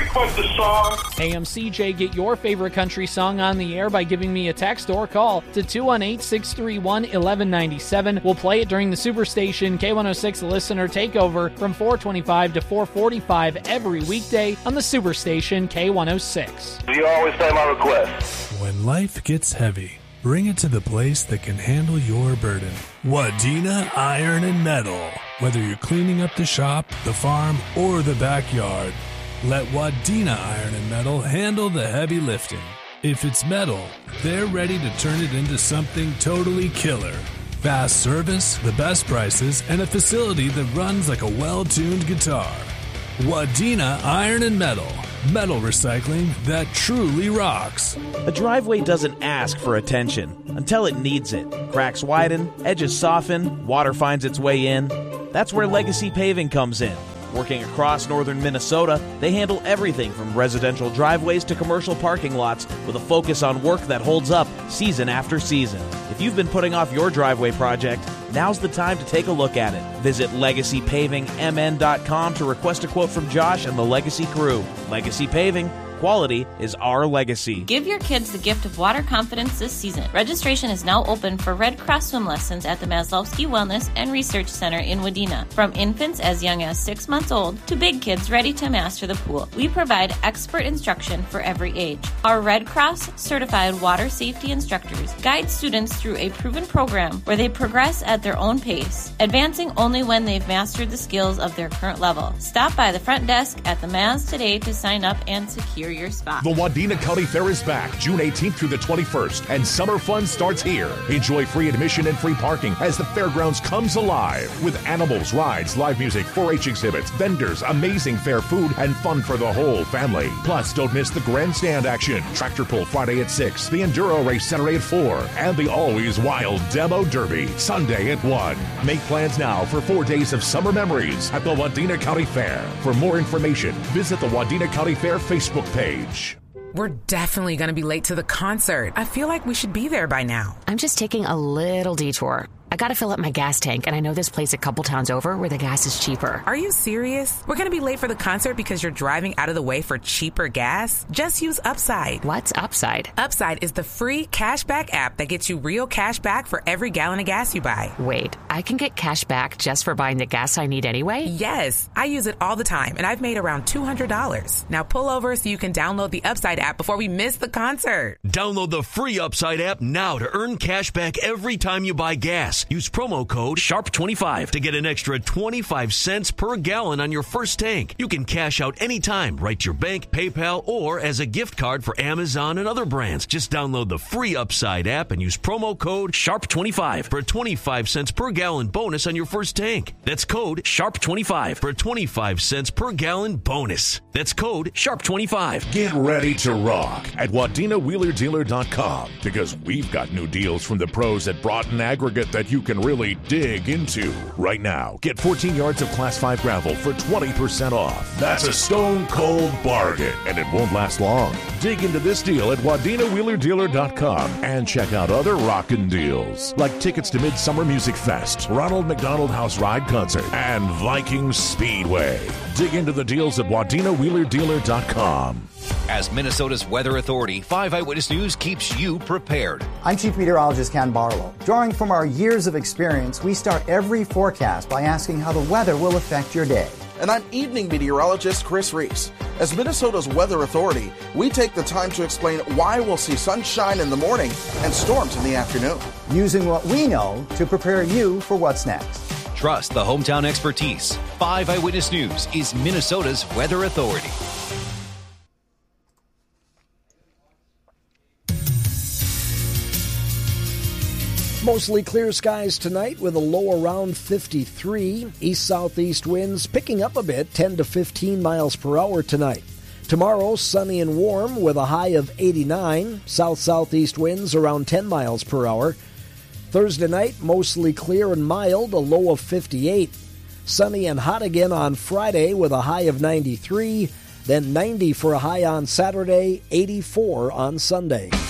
request a song. Hey, I'm CJ. Get your favorite country song on the air by giving me a text or call to 218-631-1197. We'll play it during the Superstation K106 Listener Takeover from 425 to 445 every weekday on the Superstation K106. You always play my request. When life gets heavy, bring it to the place that can handle your burden. Wadena Iron and Metal. Whether you're cleaning up the shop, the farm, or the backyard, let Wadena Iron and Metal handle the heavy lifting. If it's metal, they're ready to turn it into something totally killer. Fast service, the best prices, and a facility that runs like a well-tuned guitar. Wadena Iron and Metal. Metal recycling that truly rocks. A driveway doesn't ask for attention until it needs it. Cracks widen, edges soften, water finds its way in. That's where Legacy Paving comes in. Working across northern Minnesota, they handle everything from residential driveways to commercial parking lots with a focus on work that holds up season after season. If you've been putting off your driveway project, now's the time to take a look at it. Visit LegacyPavingMN.com to request a quote from Josh and the Legacy crew. Legacy Paving. Quality is our legacy. Give your kids the gift of water confidence this season. Registration is now open for Red Cross swim lessons at the Maslowski Wellness and Research Center in Wadena. From infants as young as 6 months old to big kids ready to master the pool, we provide expert instruction for every age. Our Red Cross certified water safety instructors guide students through a proven program where they progress at their own pace, advancing only when they've mastered the skills of their current level. Stop by the front desk at the Maz today to sign up and secure your spot. The Wadena County Fair is back June 18th through the 21st, and summer fun starts here. Enjoy free admission and free parking as the fairgrounds comes alive with animals, rides, live music, 4-H exhibits, vendors, amazing fair food, and fun for the whole family. Plus, don't miss the grandstand action, tractor pull Friday at 6, the enduro race Saturday at 4, and the always wild demo derby Sunday at 1. Make plans now for 4 days of summer memories at the Wadena County Fair. For more information, visit the Wadena County Fair Facebook page. We're definitely going to be late to the concert. I feel like we should be there by now. I'm just taking a little detour. I gotta fill up my gas tank, and I know this place a couple towns over where the gas is cheaper. Are you serious? We're gonna be late for the concert because you're driving out of the way for cheaper gas? Just use Upside. What's Upside? Upside is the free cashback app that gets you real cash back for every gallon of gas you buy. Wait, I can get cash back just for buying the gas I need anyway? Yes, I use it all the time, and I've made around $200. Now pull over so you can download the Upside app before we miss the concert. Download the free Upside app now to earn cash back every time you buy gas. Use promo code SHARP25 to get an extra 25 cents per gallon on your first tank. You can cash out anytime, right to your bank, PayPal, or as a gift card for Amazon and other brands. Just download the free Upside app and use promo code SHARP25 for a 25 cents per gallon bonus on your first tank. That's code SHARP25 for a 25 cents per gallon bonus. That's code SHARP25. Get ready to rock at WadenaWheelerDealer.com because we've got new deals from the pros at Broughton Aggregate that you can really dig into. Right now, get 14 yards of Class 5 gravel for 20% off. That's a stone cold bargain, and it won't last long. Dig into this deal at WadenaWheelerDealer.com and check out other rockin' deals like tickets to Midsummer Music Fest, Ronald McDonald House Ride Concert, and Viking Speedway. Dig into the deals at WadenaWheelerDealer.com. As Minnesota's weather authority, 5 Eyewitness News keeps you prepared. I'm Chief Meteorologist Ken Barlow. Drawing from our years of experience, we start every forecast by asking how the weather will affect your day. And I'm evening meteorologist Chris Reese. As Minnesota's weather authority, we take the time to explain why we'll see sunshine in the morning and storms in the afternoon. Using what we know to prepare you for what's next. Trust the hometown expertise. 5 Eyewitness News is Minnesota's weather authority. Mostly clear skies tonight with a low around 53. East-southeast winds picking up a bit, 10 to 15 miles per hour tonight. Tomorrow, sunny and warm with a high of 89. South-southeast winds around 10 miles per hour. Thursday night, mostly clear and mild, a low of 58. Sunny and hot again on Friday with a high of 93. Then 90 for a high on Saturday, 84 on Sunday.